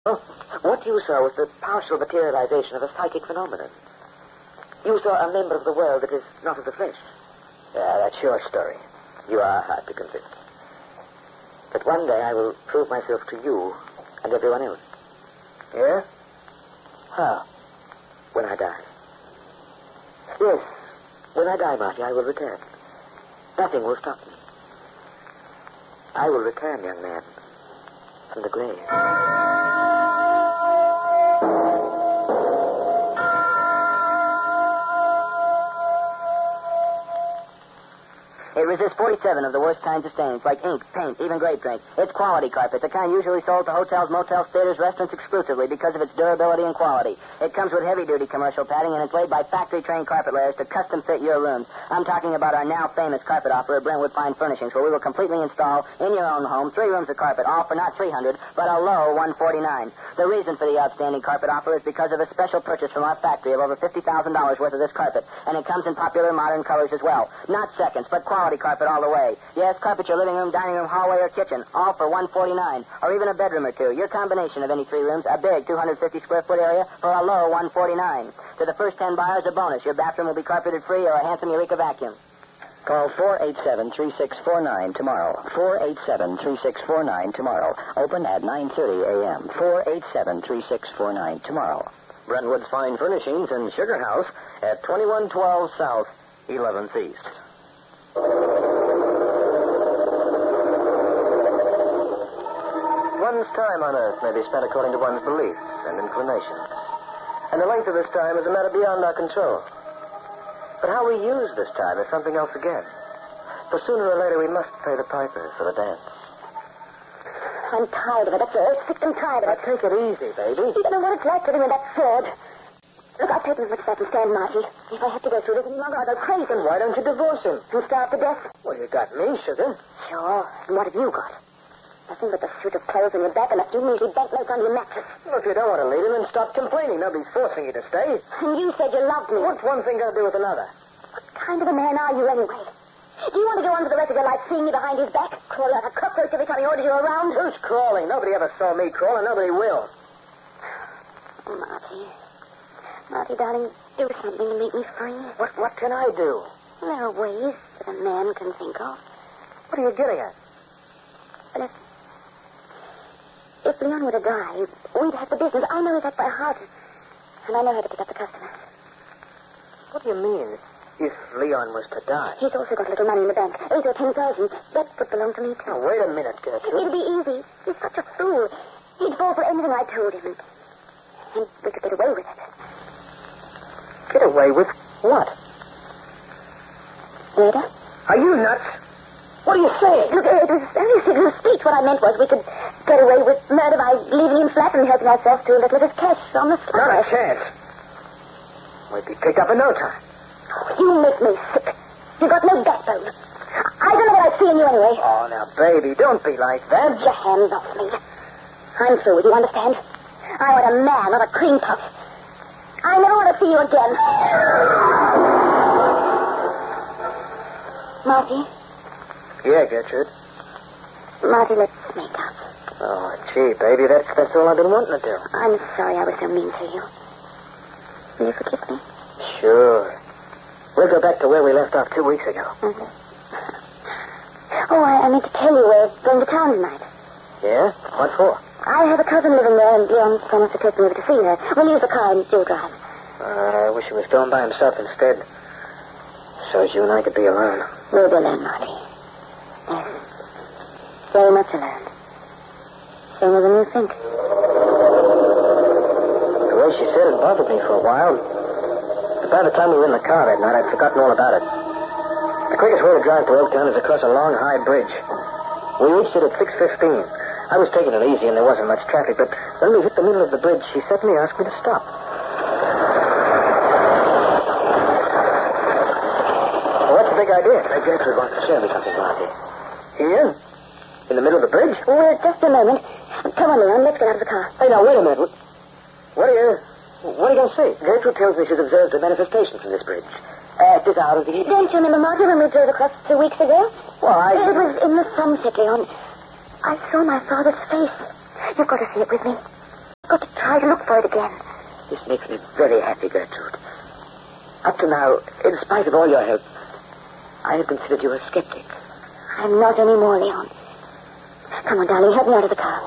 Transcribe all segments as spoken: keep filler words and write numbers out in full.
Oh, what you saw was the partial materialization of a psychic phenomenon. You saw a member of the world that is not of the flesh. Yeah, that's your story. You are hard to convince. But one day I will prove myself to you and everyone else. Yeah? How? When I die. Yes, when I die, Marty, I will return. Nothing will stop me. I will return, young man, from the grave. It resists forty-seven of the worst kinds of stains, like ink, paint, even grape drink. It's quality carpet, the kind usually sold to hotels, motels, theaters, restaurants exclusively because of its durability and quality. It comes with heavy-duty commercial padding, and it's laid by factory-trained carpet layers to custom-fit your rooms. I'm talking about our now-famous carpet offer at Brentwood Fine Furnishings, where we will completely install in your own home three rooms of carpet, all for not three hundred dollars, but a low one hundred forty-nine dollars. The reason for the outstanding carpet offer is because of a special purchase from our factory of over fifty thousand dollars worth of this carpet, and it comes in popular modern colors as well. Not seconds, but quality carpet all the way. Yes, carpet your living room, dining room, hallway, or kitchen, all for one hundred forty-nine dollars, or even a bedroom or two. Your combination of any three rooms, a big two hundred fifty square foot area for a low one hundred forty-nine dollars. To the first ten buyers, a bonus. Your bathroom will be carpeted free or a handsome Eureka vacuum. Call four eight seven, three six four nine tomorrow. four eight seven, three six four nine tomorrow. Open at nine thirty a.m. four eight seven, three six four nine tomorrow. Brentwood's Fine Furnishings in Sugar House at twenty-one twelve South, eleventh East. One's time on Earth may be spent according to one's beliefs and inclinations. And the length of this time is a matter beyond our control. But how we use this time is something else again. For sooner or later we must pay the piper for the dance. I'm tired of it. That's all. Sick and tired of it. Now, take it easy, baby. You don't know what it's like living with that sword. Look, I'll take as much as I can stand, Marty. If I have to go through this any longer, I'll go crazy. Then why don't you divorce him? And starve to death? Well, you got me, sugar. Sure. And what have you got? Nothing but the suit of clothes on your back and a few measly banknotes on your mattress. Well, if you don't want to leave him, then stop complaining. Nobody's forcing you to stay. And you said you loved me. What's one thing got to do with another? What kind of a man are you, anyway? Do you want to go on for the rest of your life seeing me behind his back? Crawl like a cockroach every time he orders you around? Who's crawling? Nobody ever saw me crawl, and nobody will. Oh, Marty. Marty, darling, do something to make me free. What What can I do? There are ways that a man can think of. What are you getting at? But if... If Leon were to die, we'd have the business. I know that by heart. And I know how to pick up the customers. What do you mean, if Leon was to die? He's also got a little money in the bank. Eight or ten thousand. That would belong to me, too. Now, wait a minute, Gertrude. It'd be easy. He's such a fool. He'd fall for anything I told him. And, and we could get away with it. Get away with what? Murder? Are you nuts? What are you saying? Look, it was only a figure of speech. What I meant was we could get away with murder by leaving him flat and helping ourselves to a little of his cash on the spot. Not a chance. We'd be picked up in no time. You make me sick. You've got no backbone. I don't know what I see in you anyway. Oh, now, baby, don't be like that. Get your hands off me. I'm through with you, understand? I want a man, not a cream puff. I never want to see you again. Marty? Yeah, Gertrude. Marty, let's make up. Oh, gee, baby, that's that's all I've been wanting to do. I'm sorry I was so mean to you. Will you forgive me? Sure. We'll go back to where we left off two weeks ago. Mm-hmm. Oh, I, I meant to tell you we're going to town tonight. Yeah? What for? I have a cousin living there, and Leon's promised to take me over to see her. We'll use the car and you'll drive. Uh, I wish he was going by himself instead. So as you and I could be alone. We'll be alone, Marty. Yes. Very much alone. Sooner than you think. The way she said it bothered me for a while. But by the time we were in the car that night, I'd forgotten all about it. The quickest way to drive to Oaktown is across a long, high bridge. We reached it at six fifteen. I was taking it easy and there wasn't much traffic, but when we hit the middle of the bridge, she suddenly asked me to stop. Well, what's the big idea? Uh, Gertrude wants to show me something, Marty. Here? In the middle of the bridge? Well, just a moment. Come on, Leon. Let's get out of the car. Hey, now, wait a minute. What are you... What are you going to see? Gertrude tells me she's observed a manifestation from this bridge. At this hour of the evening. Don't you remember, Marty, when we drove across two weeks ago? Well, I... It was in the sunset, Leon. I saw my father's face. You've got to see it with me. got to try to look for it again. This makes me very happy, Gertrude. Up to now, in spite of all your help, I have considered you a skeptic. I'm not anymore, Leon. Come on, darling, help me out of the car.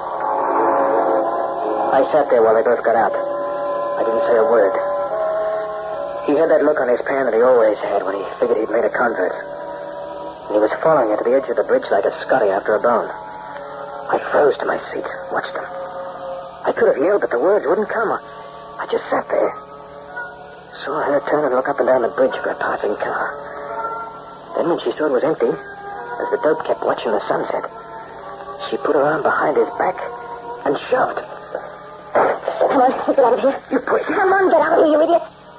I sat there while they both got out. I didn't say a word. He had that look on his pan that he always had when he figured he'd made a convert. And he was following her to the edge of the bridge like a Scotty after a bone. I froze to my seat, watched him. I could have yelled, but the words wouldn't come. I just sat there. Saw her turn and look up and down the bridge for a passing car. Then when she saw it was empty, as the dope kept watching the sunset, she put her arm behind his back and shoved. Come on, let's get out of here. You push. Come on, get out of here, you idiot.